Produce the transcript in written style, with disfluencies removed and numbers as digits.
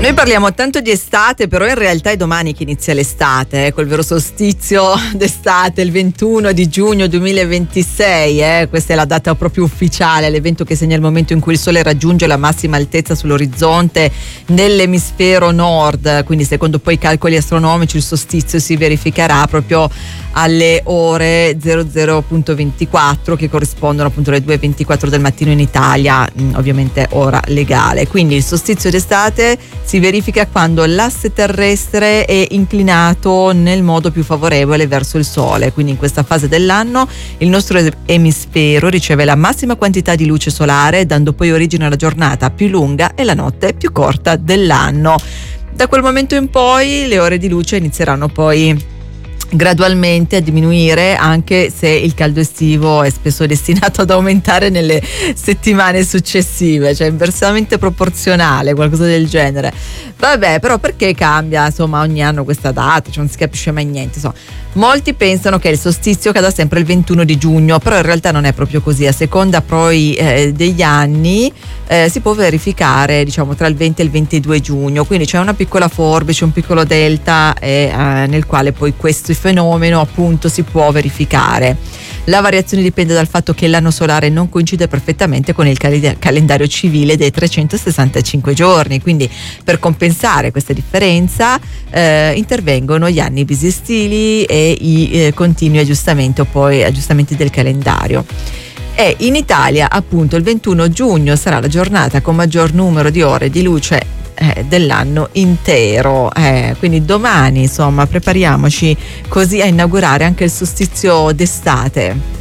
Noi parliamo tanto di estate, però in realtà è domani che inizia l'estate, col vero solstizio d'estate, il 21 di giugno 2026. Questa è la data proprio ufficiale, l'evento che segna il momento in cui il Sole raggiunge la massima altezza sull'orizzonte nell'emisfero nord. Quindi secondo poi i calcoli astronomici il solstizio si verificherà proprio alle ore 00.24, che corrispondono appunto alle 2.24 del mattino in Italia, ovviamente ora legale. Quindi il solstizio d'estate si verifica quando l'asse terrestre è inclinato nel modo più favorevole verso il Sole. Quindi in questa fase dell'anno il nostro emisfero riceve la massima quantità di luce solare, dando poi origine alla giornata più lunga e la notte più corta dell'anno. Da quel momento in poi le ore di luce inizieranno poi gradualmente a diminuire, anche se il caldo estivo è spesso destinato ad aumentare nelle settimane successive, cioè inversamente proporzionale, qualcosa del genere. Vabbè, però perché cambia insomma ogni anno questa data, cioè non si capisce mai niente, insomma. Molti pensano che il solstizio cada sempre il 21 di giugno, però in realtà non è proprio così. A seconda poi degli anni si può verificare, diciamo, tra il 20 e il 22 giugno, quindi c'è una piccola forbice, un piccolo delta nel quale poi questo fenomeno appunto si può verificare. La variazione dipende dal fatto che l'anno solare non coincide perfettamente con il calendario civile dei 365 giorni, quindi per compensare questa differenza intervengono gli anni bisestili e i continui aggiustamenti o poi aggiustamenti del calendario. E in Italia appunto il 21 giugno sarà la giornata con maggior numero di ore di luce dell'anno intero, quindi domani insomma prepariamoci così a inaugurare anche il solstizio d'estate.